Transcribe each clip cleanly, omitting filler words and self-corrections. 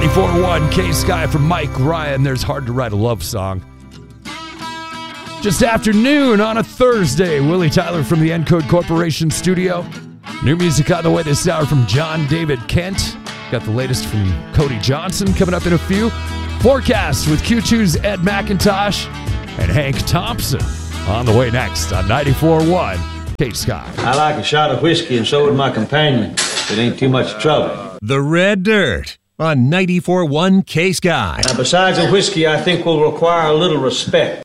94.1 K-Sky from Mike Ryan. There's Hard to Write a Love Song. Just afternoon on a Thursday. Willie Tyler from the Encode Corporation studio. New music on the way this hour from John David Kent. Got the latest from Cody Johnson coming up in a few. Forecast with Q2's Ed McIntosh and Hank Thompson on the way next on 94.1 K-Sky. I like a shot of whiskey, and so would my companion. It ain't too much trouble. The Red Dirt on 94.1 K-Sky. Now, besides the whiskey, I think will require a little respect.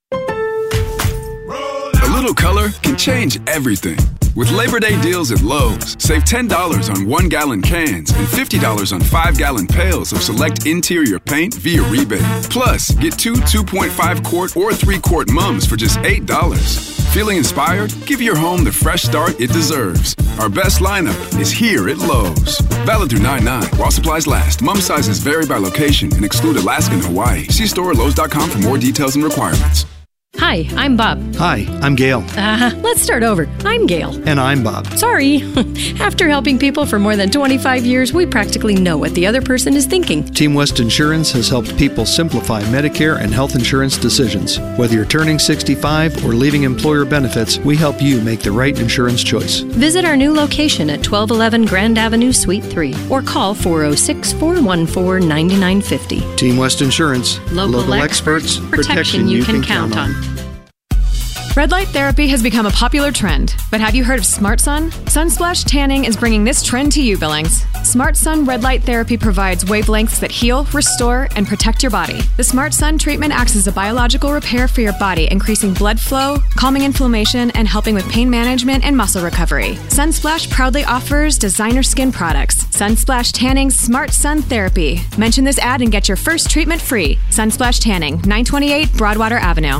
A little color can change everything. With Labor Day deals at Lowe's, save $10 on 1-gallon cans and $50 on 5-gallon pails of select interior paint via rebate. Plus, get 2 2.5-quart or 3-quart mums for just $8. Feeling inspired? Give your home the fresh start it deserves. Our best lineup is here at Lowe's. Valid through 9/9 while supplies last. Mum sizes vary by location and exclude Alaska and Hawaii. See store at Lowe's.com for more details and requirements. Hi, I'm Bob. Hi, I'm Gail. Let's start over. I'm Gail. And I'm Bob. Sorry. After helping people for more than 25 years, we practically know what the other person is thinking. Team West Insurance has helped people simplify Medicare and health insurance decisions. Whether you're turning 65 or leaving employer benefits, we help you make the right insurance choice. Visit our new location at 1211 Grand Avenue, Suite 3, or call 406-414-9950. Team West Insurance. Local experts. Protection you can count on. Red light therapy has become a popular trend, but have you heard of SmartSun? Sunsplash Tanning is bringing this trend to you, Billings. SmartSun red light therapy provides wavelengths that heal, restore, and protect your body. The SmartSun treatment acts as a biological repair for your body, increasing blood flow, calming inflammation, and helping with pain management and muscle recovery. Sunsplash proudly offers designer skin products. Sunsplash Tanning SmartSun Therapy. Mention this ad and get your first treatment free. Sunsplash Tanning, 928 Broadwater Avenue.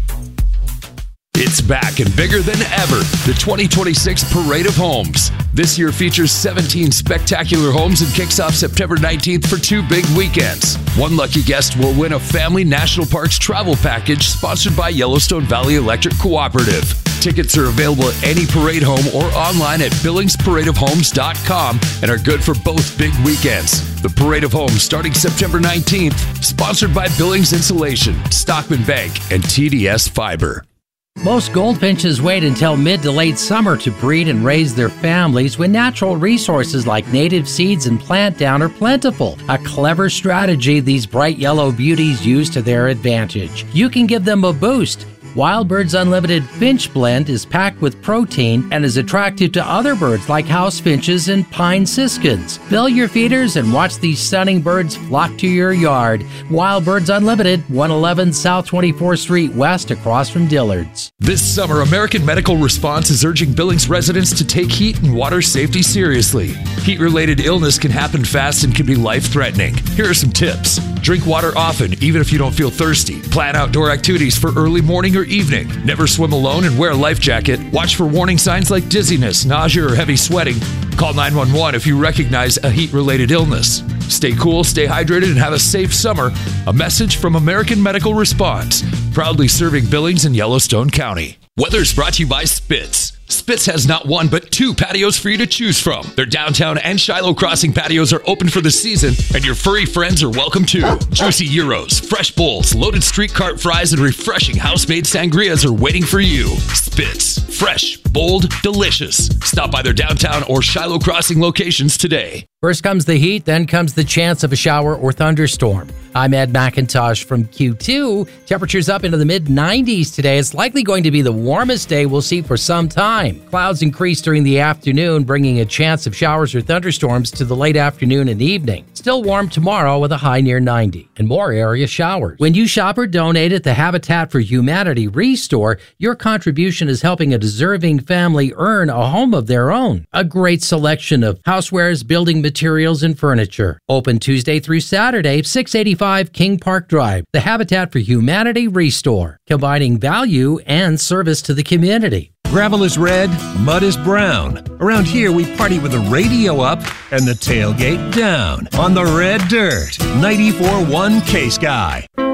It's back and bigger than ever. The 2026 Parade of Homes. This year features 17 spectacular homes and kicks off September 19th for 2 big weekends. One lucky guest will win a Family National Parks travel package sponsored by Yellowstone Valley Electric Cooperative. Tickets are available at any parade home or online at billingsparadeofhomes.com and are good for both big weekends. The Parade of Homes starting September 19th, sponsored by Billings Insulation, Stockman Bank, and TDS Fiber. Most goldfinches wait until mid to late summer to breed and raise their families when natural resources like native seeds and plant down are plentiful. A clever strategy these bright yellow beauties use to their advantage. You can give them a boost. Wild Birds Unlimited Finch Blend is packed with protein and is attractive to other birds like house finches and pine siskins. Fill your feeders and watch these stunning birds flock to your yard. Wild Birds Unlimited, 111 South 24th Street West across from Dillard's. This summer, American Medical Response is urging Billings residents to take heat and water safety seriously. Heat-related illness can happen fast and can be life-threatening. Here are some tips. Drink water often, even if you don't feel thirsty. Plan outdoor activities for early morning or evening. Never swim alone and wear a life jacket. Watch for warning signs like dizziness, nausea, or heavy sweating. Call 911 if you recognize a heat-related illness. Stay cool, stay hydrated, and have a safe summer. A message from American Medical Response, proudly serving Billings and Yellowstone County. Weather is brought to you by Spitz. Spitz has not 1 but 2 patios for you to choose from. Their downtown and Shiloh Crossing patios are open for the season, and your furry friends are welcome too. Juicy gyros, fresh bowls, loaded street cart fries, and refreshing house-made sangrias are waiting for you. Spitz, fresh, bold, delicious. Stop by their downtown or Shiloh Crossing locations today. First comes the heat, then comes the chance of a shower or thunderstorm. I'm Ed McIntosh from Q2. Temperatures up into the mid-90s today. It's likely going to be the warmest day we'll see for some time. Clouds increase during the afternoon, bringing a chance of showers or thunderstorms to the late afternoon and evening. Still warm tomorrow with a high near 90 and more area showers. When you shop or donate at the Habitat for Humanity Restore, your contribution is helping a deserving family earn a home of their own. A great selection of housewares, building materials, and furniture. Open Tuesday through Saturday, 685 King Park Drive. The Habitat for Humanity Restore, combining value and service to the community. Gravel is red, mud is brown. Around here, we party with the radio up and the tailgate down on the Red Dirt. 94.1 K-Sky.